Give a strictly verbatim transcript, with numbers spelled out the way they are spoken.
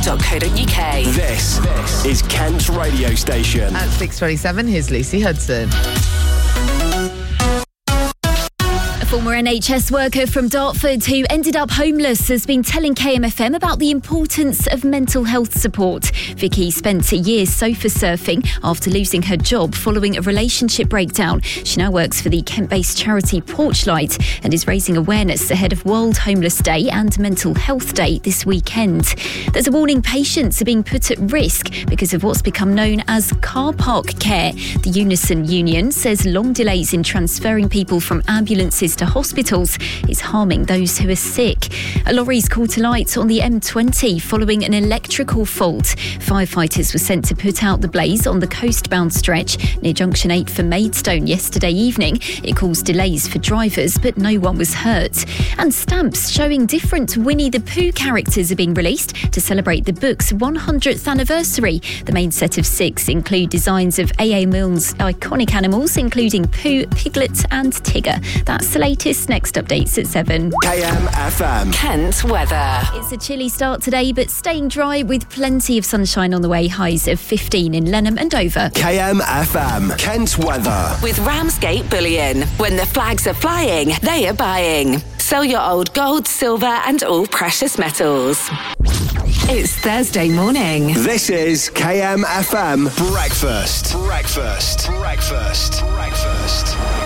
dot co dot uk. This, this is Kent's radio station. At six twenty-seven, here's Lucy Hudson. A former N H S worker from Dartford who ended up homeless has been telling K M F M about the importance of mental health support. Vicky spent a year sofa surfing after losing her job following a relationship breakdown. She now works for the Kent-based charity Porchlight and is raising awareness ahead of World Homeless Day and Mental Health Day this weekend. There's a warning patients are being put at risk because of what's become known as car park care. The Unison Union says long delays in transferring people from ambulances to hospitals is harming those who are sick. A lorry's called to light on the M twenty following an electrical fault. Firefighters were sent to put out the blaze on the coastbound stretch near Junction eight for Maidstone yesterday evening. It caused delays for drivers, but no one was hurt. And stamps showing different Winnie the Pooh characters are being released to celebrate the book's one hundredth anniversary. The main set of six include designs of A A Milne's iconic animals, including Pooh, Piglet and Tigger. That's the latest. Next updates at seven. K M F M. Kent weather. It's a chilly start today, but staying dry with plenty of sunshine on the way. Highs of fifteen in Lenham and Dover. K M F M. Kent weather. With Ramsgate Bullion. When the flags are flying, they are buying. Sell your old gold, silver and all precious metals. It's Thursday morning. This is K M F M Breakfast. Breakfast. Breakfast. Breakfast.